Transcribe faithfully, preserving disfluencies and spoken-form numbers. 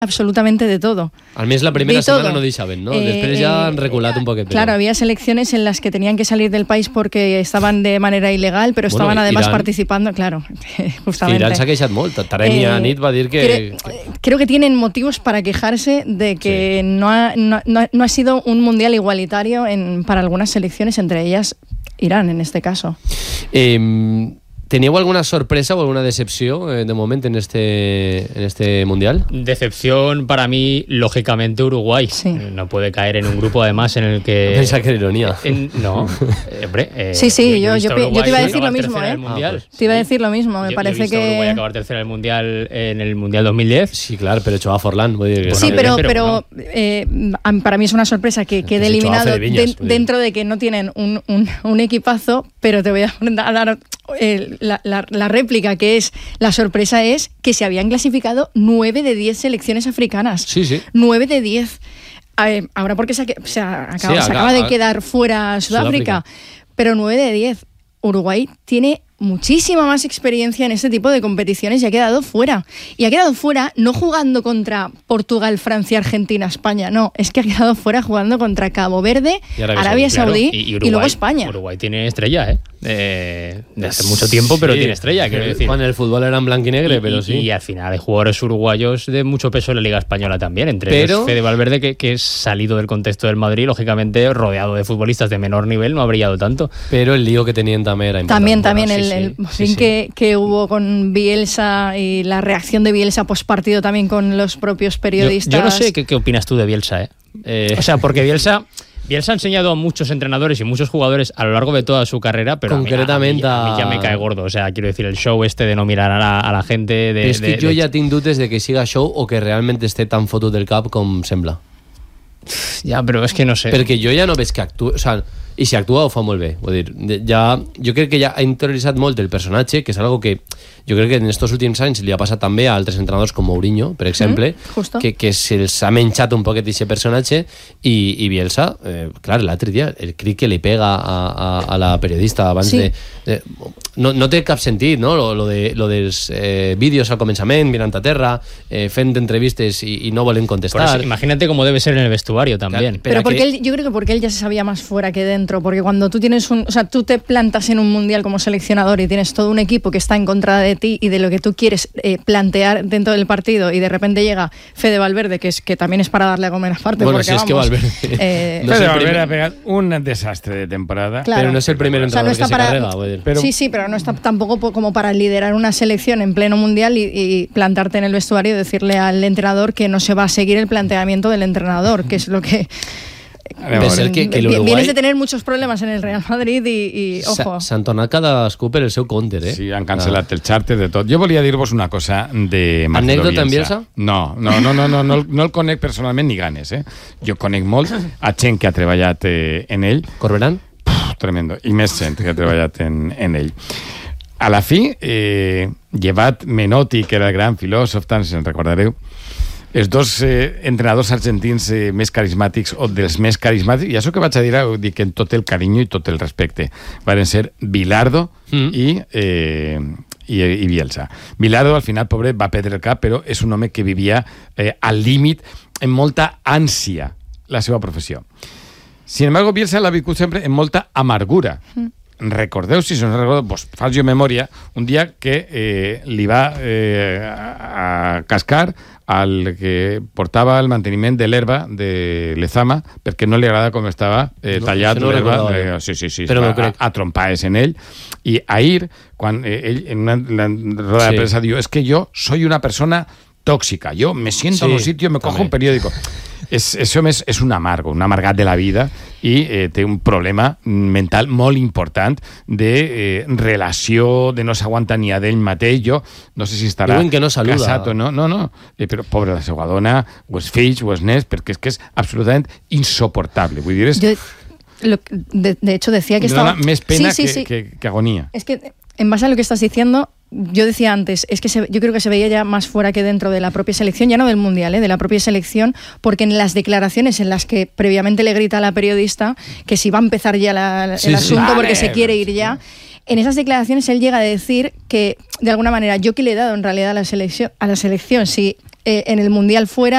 absolutamente de todo. Almenys la primera setmana no deixaven, no? Eh, Després ja han reculat un poquet. Claro, había selecciones en las que tenían que salir del país porque estaban de manera ilegal, pero estaban bueno, además Irán, participando, claro, justamente. Irán s'ha queixat molt. Taremi eh, Anit va dir que... Creo, creo que tienen motivos para quejarse de que sí. no, ha, no, no, no ha sido un mundial igualitario en, para algunas selecciones, entre ellas Irán, en este caso. Eh... ¿Teníeu alguna sorpresa o alguna decepción eh, de momento en este, en este mundial? Decepción para mí, lógicamente, Uruguay. Sí. No puede caer en un grupo, además, en el que... Pensaba que era ironía. En, no, eh, hombre... Eh, sí, sí, yo, yo, yo, yo te iba a decir lo mismo, ¿eh? Ah, pues, te iba a decir lo mismo, me yo, parece yo he visto que... Uruguay acabar tercera en el mundial, en el mundial dos mil diez. Sí, claro, pero echó a Forlán. Voy a decir que sí, no. pero, pero, pero no. eh, para mí es una sorpresa que quede eliminado de Viñas, de, dentro de que no tienen un, un, un equipazo, pero te voy a dar eh, la, la, la réplica, que es, la sorpresa es que se habían clasificado nueve de diez selecciones africanas. Sí, sí. nueve de diez. Eh, ahora porque se, se, acaba, sí, acá, se acaba de quedar fuera Sudáfrica, Sudáfrica, pero nueve de diez. Uruguay tiene muchísima más experiencia en este tipo de competiciones y ha quedado fuera. Y ha quedado fuera no jugando contra Portugal, Francia, Argentina, España, no, es que ha quedado fuera jugando contra Cabo Verde, Arabia, Arabia Saudí, claro. y, y, Uruguay, y luego España. Uruguay tiene estrella, ¿eh? Eh, de hace mucho tiempo, pero sí, tiene estrella, quiero decir. Cuando el fútbol era en blanco y negro, pero sí. Y al final hay jugadores uruguayos de mucho peso en la Liga Española también, entre pero... ellos Fede Valverde, que, que es salido del contexto del Madrid, lógicamente rodeado de futbolistas de menor nivel, no ha brillado tanto. Pero el lío que tenían también era importante. También, también bueno, el, sí, el sí, fin sí. que, que hubo con Bielsa y la reacción de Bielsa postpartido también con los propios periodistas. Yo, yo no sé qué, qué opinas tú de Bielsa, ¿eh? Eh, o sea, porque Bielsa... Bielsa ha enseñado a muchos entrenadores y muchos jugadores a lo largo de toda su carrera, pero concretamente a mí, a, mí, a mí ya me cae gordo. O sea, quiero decir, el show este de no mirar a la, a la gente... De, és que de, jo de... ja tinc dubtes de que siga show o que realment esté tan fotut del cap com sembla. Ja, però és que no sé. Perquè jo ja no veig que actua... O sea, i si actua ho fa molt bé. Vull dir, ja, jo crec que ja ha interioritzat molt el personatge, que és algo que jo crec que en estos últims anys li ha passat també a altres entrenadors com Mourinho, per exemple, mm, que, que se'ls ha menjat un poquet aquest personatge i, i Bielsa, eh, clar, l'altre dia el crit que li pega a, a, a la periodista abans sí. de, de no, no té cap sentit, no? Lo, lo, de, lo dels eh, vídeos al començament, mirant a terra, eh, fent entrevistes i, i no volen contestar. Por eso, imagínate cómo debe ser en el vestuario también. Claro, pero, pero porque que... él, yo creo que porque él ya se sabía más fuera que dentro, porque cuando tú tienes un, o sea, tú te plantas en un mundial como seleccionador y tienes todo un equipo que está en contra de ti y de lo que tú quieres eh, plantear dentro del partido, y de repente llega Fede Valverde, que es que también es para darle a comer aparte, bueno, porque si es vamos, que Valverde eh, no Fede Valverde ha pegado un desastre de temporada, claro, pero no es el primer entrenador, o sea, no que se para, carrega, pero... sí, sí, pero no está tampoco como para liderar una selección en pleno mundial y, y plantarte en el vestuario y decirle al entrenador que no se va a seguir el planteamiento del entrenador, que es lo que Ser que, que Uruguai... Vienes de tener muchos problemas en el Real Madrid i, i ojo. S'han tornat cadascú per el seu compte, eh? Sí, han cancel·lat ah. el xàrter de tot. Jo volia dir-vos una cosa de Marcelo Anècdota en Bielsa? No, no, no, no, no, no, no el conec personalment ni ganes, eh? Jo conec molt a gent que ha treballat eh, en ell. Corberán? Puf, tremendo. I més gent que ha treballat en, en ell. A la fi, eh, llevat Menotti, que era el gran filòsof, tant si en recordareu, els dos eh, entrenadors argentins eh, més carismàtics o dels més carismàtics, i això que vaig a dir ho dic en tot el carinyo i tot el respecte, van ser Bilardo mm. i, eh, i, i Bielsa. Bilardo al final, pobre, va perdre el cap, però és un home que vivia eh, al límit, amb molta ànsia, la seva professió. Sin embargo, Bielsa l'ha viscut sempre amb molta amargura. Mm. Recordeu, si no recordeu, pues, faig jo memòria, un dia que eh, li va eh, a, a cascar al que portava el manteniment de l'herba de Lezama, perquè no li agrada com estava eh, no, tallat no l'herba. Eh, sí, sí, sí, però a, a, a trompades en ell. I ahir, quan eh, ell en una, una roda sí. de prensa diu, es que yo soy una persona tóxica, yo me siento sí, en un sitio, me cojo también un periódico. És, això més és un amargo, un amargat de la vida i eh, té un problema mental molt important de eh, relació, de no s'aguanta ni a d'ell mateix. Jo no sé si estarà que no casat o no, no, no. Eh, però pobre la seva dona, o els fills, o els nets, perquè és que és absolutament insoportable. Vull dir, és... Jo, lo, de, de hecho, decía que estaba... Més pena sí, sí, que, sí. Que, que agonía. Es que, en base a lo que estás diciendo... Yo decía antes, es que se, yo creo que se veía ya más fuera que dentro de la propia selección, ya no del Mundial, ¿eh? de la propia selección, porque en las declaraciones en las que previamente le grita a la periodista que si va a empezar ya la, sí, el asunto sí, vale, porque se quiere ir ya, en esas declaraciones él llega a decir que, de alguna manera, yo que le he dado en realidad a la selección, a la selección si eh, en el Mundial fuera